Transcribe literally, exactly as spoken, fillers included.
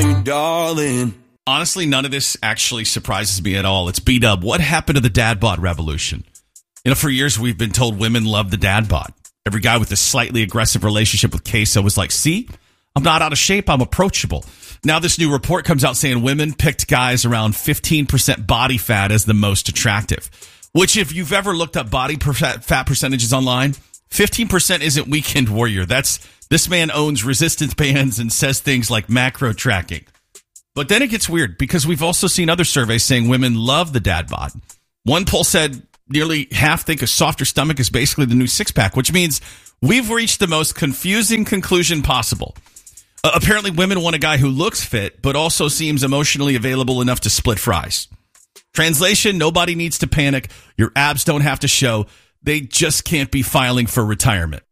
you, darling. Honestly, none of this actually surprises me at all. It's B-Dub. What happened to the dad bod revolution? You know, for years we've been told women love the dad bod. Every guy with a slightly aggressive relationship with queso was like, see, I'm not out of shape, I'm approachable. Now this new report comes out saying women picked guys around fifteen percent body fat as the most attractive. Which, if you've ever looked up body per- fat percentages online, fifteen percent isn't weekend warrior. That's this man owns resistance bands and says things like macro tracking. But then it gets weird because we've also seen other surveys saying women love the dad bod. One poll said nearly half think a softer stomach is basically the new six-pack, which means we've reached the most confusing conclusion possible. Uh, apparently, women want a guy who looks fit, but also seems emotionally available enough to split fries. Translation, nobody needs to panic. Your abs don't have to show. They just can't be filing for retirement.